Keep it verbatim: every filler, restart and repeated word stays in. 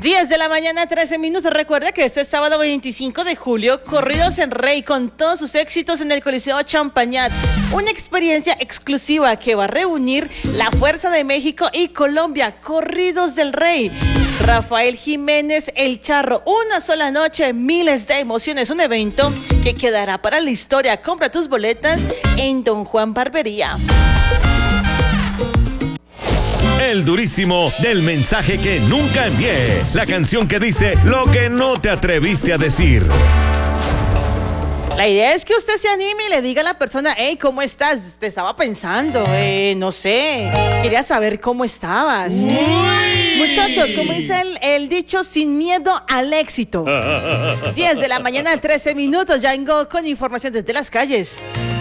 diez de la mañana, trece minutos. Recuerda que este sábado veinticinco de julio, Corridos en Rey con todos sus éxitos en el Coliseo Champañat. Una experiencia exclusiva que va a reunir la Fuerza de México y Colombia. Corridos del Rey. Rafael Jiménez, El Charro. Una sola noche, miles de emociones. Un evento que quedará para la historia. Compra tus boletas en Don Juan Barbería. El durísimo del mensaje que nunca envié. La canción que dice lo que no te atreviste a decir. La idea es que usted se anime y le diga a la persona, hey, ¿cómo estás? Te estaba pensando, eh, no sé, quería saber cómo estabas. Uy. Muchachos, como dice el, el dicho, sin miedo al éxito. diez de la mañana, trece minutos, ya vengo con información desde las calles.